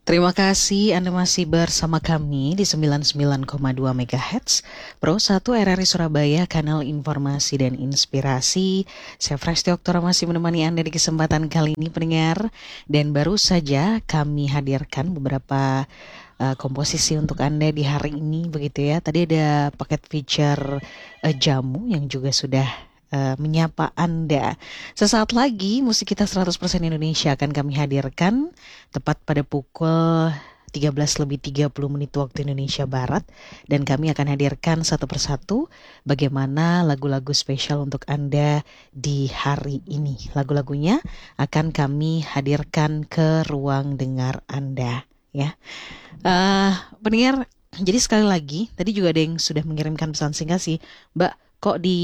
Terima kasih Anda masih bersama kami di 99,2 MHz Pro 1 RRI Surabaya, kanal informasi dan inspirasi. Saya Fresti Oktora masih menemani Anda di kesempatan kali ini pendengar. Dan baru saja kami hadirkan beberapa komposisi untuk Anda di hari ini begitu ya. Tadi ada paket feature jamu yang juga sudah menyapa Anda. Sesaat lagi musik kita 100% Indonesia akan kami hadirkan tepat pada pukul 13:30 waktu Indonesia Barat, dan kami akan hadirkan satu persatu bagaimana lagu-lagu spesial untuk Anda di hari ini. Lagu-lagunya akan kami hadirkan ke ruang dengar Anda ya. Pendengar, jadi sekali lagi tadi juga ada yang sudah mengirimkan pesan singkat sih, Mbak, kok di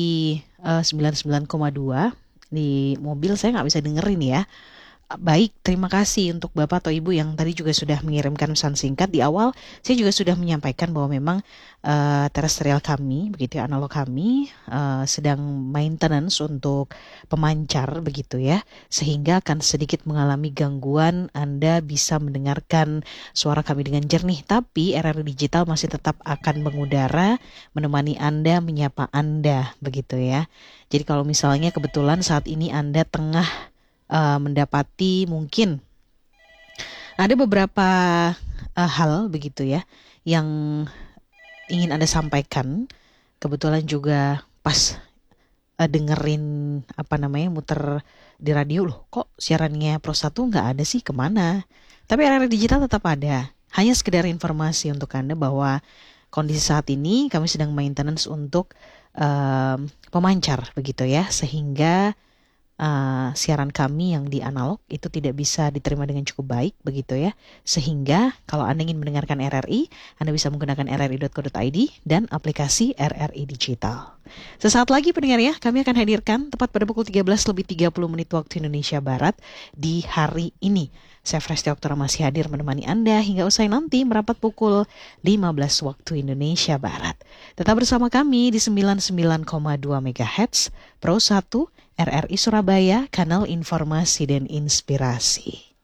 99,2 di mobil saya nggak bisa dengerin ya. Baik, terima kasih untuk Bapak atau Ibu yang tadi juga sudah mengirimkan pesan singkat. Di awal saya juga sudah menyampaikan bahwa memang terestrial kami, begitu ya, analog kami sedang maintenance untuk pemancar begitu ya, sehingga akan sedikit mengalami gangguan. Anda bisa mendengarkan suara kami dengan jernih, tapi RRI Digital masih tetap akan mengudara, menemani Anda, menyapa Anda begitu ya. Jadi kalau misalnya kebetulan saat ini Anda tengah mendapati mungkin ada beberapa hal begitu ya yang ingin Anda sampaikan, kebetulan juga pas dengerin muter di radio, loh kok siarannya Pro 1 nggak ada sih, kemana? Tapi RRI Digital tetap ada. Hanya sekedar informasi untuk Anda bahwa kondisi saat ini kami sedang maintenance untuk pemancar begitu ya, sehingga siaran kami yang di analog itu tidak bisa diterima dengan cukup baik begitu ya, sehingga kalau Anda ingin mendengarkan RRI, Anda bisa menggunakan rri.co.id dan aplikasi RRI Digital. Sesaat lagi pendengar ya, kami akan hadirkan tepat pada pukul 13:30 waktu Indonesia Barat di hari ini. Saya Fresti Oktora masih hadir menemani Anda hingga usai nanti merapat pukul 15 waktu Indonesia Barat. Tetap bersama kami di 99,2 MHz Pro 1 RRI Surabaya, kanal informasi dan inspirasi.